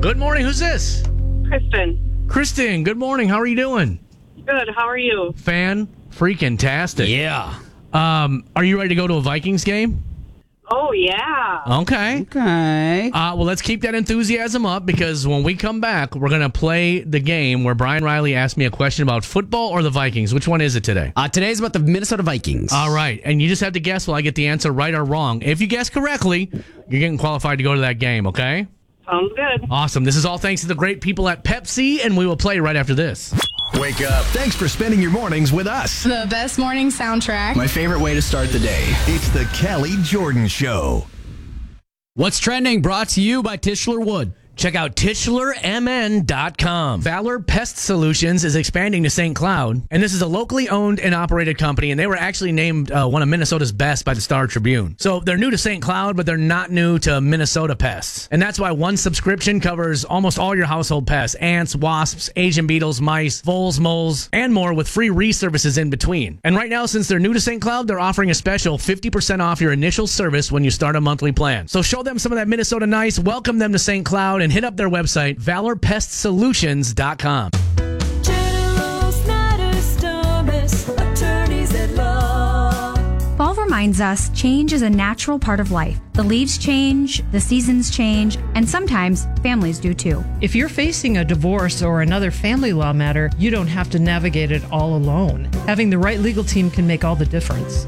Good morning. Who's this? Kristen. Kristen, good morning. How are you doing? Good. How are you? Freaking-tastic. Yeah. Are you ready to go to a Vikings game? Oh, yeah. Okay. Well, let's keep that enthusiasm up because when we come back, we're going to play the game where Brian Riley asked me a question about football or the Vikings. Which one is it today? Today's about the Minnesota Vikings. All right. And you just have to guess will I get the answer right or wrong. If you guess correctly, you're getting qualified to go to that game, okay? Sounds good. Awesome. This is all thanks to the great people at Pepsi, and we will play right after this. Wake up. Thanks for spending your mornings with us. The best morning soundtrack. My favorite way to start the day. It's the Kelly Jordan Show. What's trending? Brought to you by Tischler Wood. Check out TischlerMN.com. Valor Pest Solutions is expanding to St. Cloud, and this is a locally owned and operated company, and they were actually named one of Minnesota's best by the Star Tribune. So they're new to St. Cloud, but they're not new to Minnesota pests. And that's why one subscription covers almost all your household pests: ants, wasps, Asian beetles, mice, voles, moles, and more, with free reservices in between. And right now, since they're new to St. Cloud, they're offering a special 50% off your initial service when you start a monthly plan. So show them some of that Minnesota nice, welcome them to St. Cloud, and hit up their website, valorpestsolutions.com. Fall reminds us change is a natural part of life. The leaves change, the seasons change, and sometimes families do too. If you're facing a divorce or another family law matter, you don't have to navigate it all alone. Having the right legal team can make all the difference.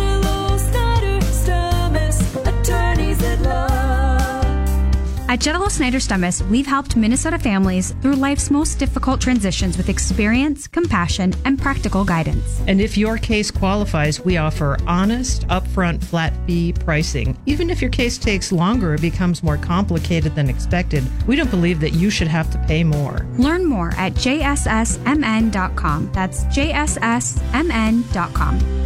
At Jetalo Snyder Stummis, we've helped Minnesota families through life's most difficult transitions with experience, compassion, and practical guidance. And if your case qualifies, we offer honest, upfront, flat fee pricing. Even if your case takes longer or becomes more complicated than expected, we don't believe that you should have to pay more. Learn more at jssmn.com. That's jssmn.com.